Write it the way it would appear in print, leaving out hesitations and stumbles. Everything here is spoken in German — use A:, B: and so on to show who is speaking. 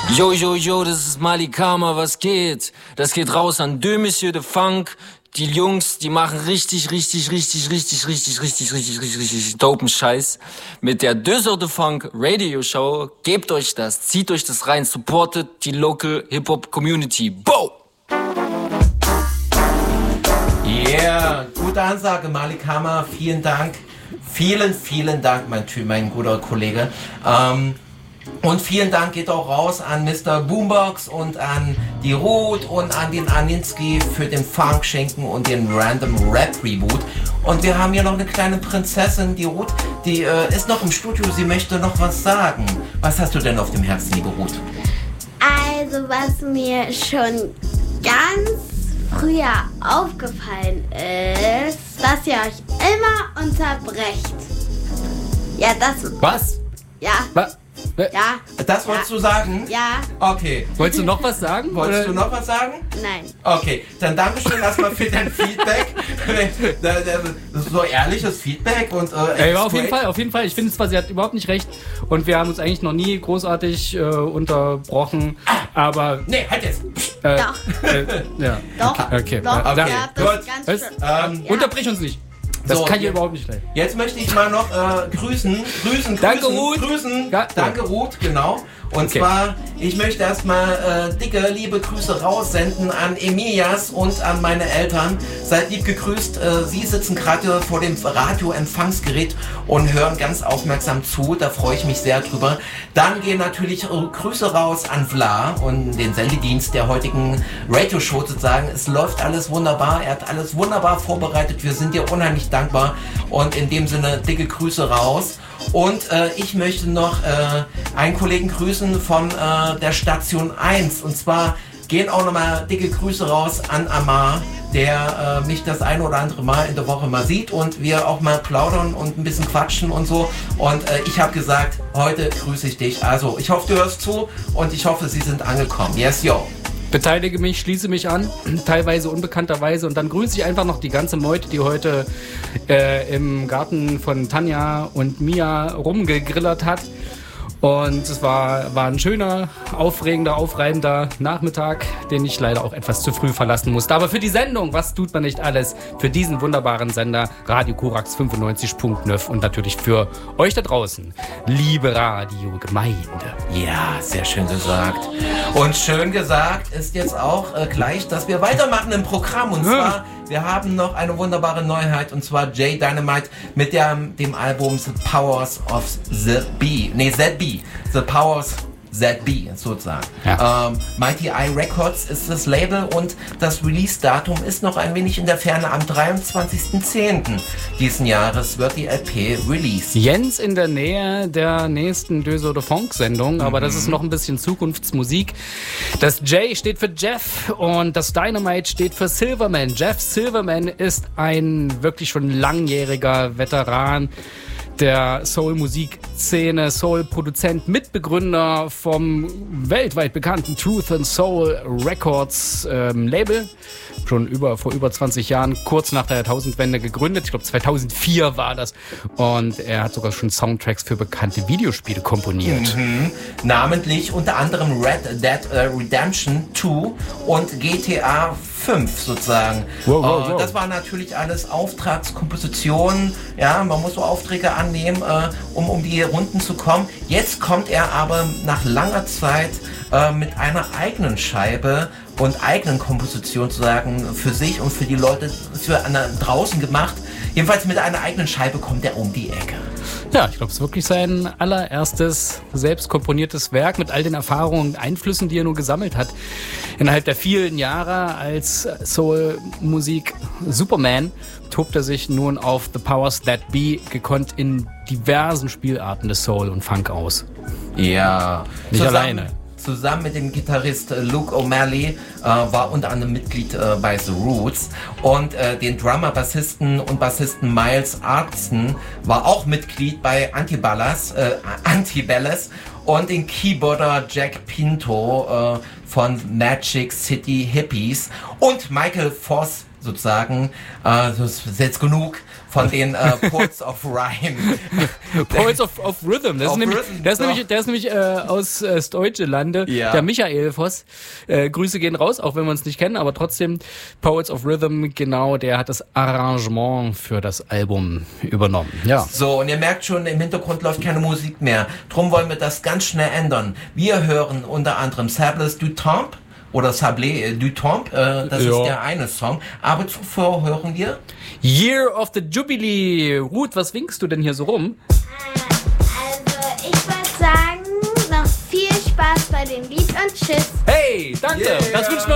A: Yo, yo, yo, das ist Malikama, was geht? Das geht raus an Deux Monsieur de Funk. Die Jungs, die machen richtig dopen Scheiß. Mit der Deux Heures de Funk Radio Show. Gebt euch das, zieht euch das rein, supportet die local Hip-Hop Community. Bo!
B: Yeah, gute Ansage, Malikama, vielen Dank. Vielen Dank, mein guter Kollege. Und vielen Dank geht auch raus an Mr. Boombox und an die Ruth und an den Aninski für den Funk-Schinken und den Random Rap Reboot. Und wir haben hier noch eine kleine Prinzessin, die Ruth, die ist noch im Studio, sie möchte noch was sagen. Was hast du denn auf dem Herzen, liebe Ruth?
C: Also, was mir schon ganz früher aufgefallen ist, dass ihr euch immer unterbrecht. Ja, das...
D: Was?
C: Ja.
D: Was?
C: Ja.
B: Das wolltest du sagen?
C: Ja.
B: Okay.
D: Wolltest du noch was sagen?
B: Wolltest du noch was sagen?
C: Nein.
B: Okay, dann Dankeschön erstmal für dein Feedback. Das ist so ehrliches Feedback und
D: auf jeden Fall. Ich finde zwar, sie hat überhaupt nicht recht und wir haben uns eigentlich noch nie großartig unterbrochen, aber...
B: Nee, halt jetzt!
C: Doch.
D: Ja.
C: Doch.
D: Okay.
C: Doch.
B: Okay.
C: Ja, das
B: Gut.
C: ist ganz schön.
D: Unterbrich uns nicht. Das
B: So,
D: kann ich überhaupt nicht leiden.
B: Jetzt möchte ich mal noch grüßen.
D: Danke, Ruth.
B: Danke, Ruth, genau. Und
D: Okay.
B: zwar, ich möchte erstmal dicke, liebe Grüße raussenden an Emilias und an meine Eltern. Seid lieb gegrüßt. Sie sitzen gerade vor dem Radioempfangsgerät und hören ganz aufmerksam zu. Da freue ich mich sehr drüber. Dann gehen natürlich Grüße raus an Vla und den Sendedienst der heutigen Radioshow sozusagen. Es läuft alles wunderbar. Er hat alles wunderbar vorbereitet. Wir sind dir unheimlich dankbar. Und in dem Sinne, dicke Grüße raus. Und ich möchte noch einen Kollegen grüßen von der Station 1. Und zwar gehen auch nochmal dicke Grüße raus an Amar, der mich das ein oder andere Mal in der Woche mal sieht und wir auch mal plaudern und ein bisschen quatschen und so. Und ich habe gesagt, heute grüße ich dich. Also ich hoffe, du hörst zu und ich hoffe, sie sind angekommen. Yes, yo.
D: Beteilige mich, schließe mich an, teilweise unbekannterweise, und dann grüße ich einfach noch die ganze Meute, die heute im Garten von Tanja und Mia rumgegrillert hat. Und es war ein schöner, aufregender, aufreibender Nachmittag, den ich leider auch etwas zu früh verlassen musste. Aber für die Sendung, was tut man nicht alles, für diesen wunderbaren Sender Radio Korax 95.9 und natürlich für euch da draußen, liebe Radiogemeinde.
B: Ja, sehr schön gesagt. Und schön gesagt ist jetzt auch gleich, dass wir weitermachen im Programm. Und zwar, wir haben noch eine wunderbare Neuheit, und zwar Jay Dynamite mit dem Album The Powers of ZB. The Powers ZB sozusagen.
D: Ja.
B: Mighty Eye Records ist das Label und das Release-Datum ist noch ein wenig in der Ferne. Am 23.10. diesen Jahres wird die LP released.
D: Jens in der Nähe der nächsten Deux Heures de Funk-Sendung, aber das ist noch ein bisschen Zukunftsmusik. Das J steht für Jeff und das Dynamite steht für Silverman. Jeff Silverman ist ein wirklich schon langjähriger Veteran der Soul-Musikszene, Soul-Produzent, Mitbegründer vom weltweit bekannten Truth and Soul Records Label. Schon vor über 20 Jahren, kurz nach der Jahrtausendwende gegründet. Ich glaube 2004 war das. Und er hat sogar schon Soundtracks für bekannte Videospiele komponiert.
B: Namentlich unter anderem Red Dead Redemption 2 und GTA 5 sozusagen.
D: Wow.
B: Das war natürlich alles Auftragskompositionen. Ja, man muss so Aufträge annehmen, um die Runden zu kommen. Jetzt kommt er aber nach langer Zeit mit einer eigenen Scheibe und eigenen Komposition sozusagen für sich und für die Leute für draußen gemacht. Jedenfalls mit einer eigenen Scheibe kommt er um die Ecke.
D: Ja, ich glaube, es ist wirklich sein allererstes selbst komponiertes Werk mit all den Erfahrungen und Einflüssen, die er nun gesammelt hat. Innerhalb der vielen Jahre als Soul-Musik Superman tobt er sich nun auf The Powers That Be gekonnt in diversen Spielarten des Soul und Funk aus.
B: Ja.
D: Nicht alleine.
B: Zusammen mit dem Gitarrist Luke O'Malley war unter anderem Mitglied bei The Roots und den Drummer, Bassisten Miles Artson war auch Mitglied bei Antiballers und den Keyboarder Jack Pinto von Magic City Hippies und Michael Voss sozusagen. Das ist jetzt genug von den Poets of Rhyme.
D: Poets of Rhythm. Das ist nämlich aus Deutschlande, der Michael Voss. Grüße gehen raus, auch wenn wir uns nicht kennen, aber trotzdem Poets of Rhythm, genau, der hat das Arrangement für das Album übernommen. Ja.
B: So, und ihr merkt schon, im Hintergrund läuft keine Musik mehr. Drum wollen wir das ganz schnell ändern. Wir hören unter anderem Sables du Temps oder Sablé du Temps, das ist der eine Song. Aber zuvor hören wir
D: Year of the Jubilee. Ruth, was winkst du denn hier so rum?
C: Also, ich würde sagen, noch viel Spaß bei dem Lied und tschüss.
D: Hey, danke. Das wünschen wir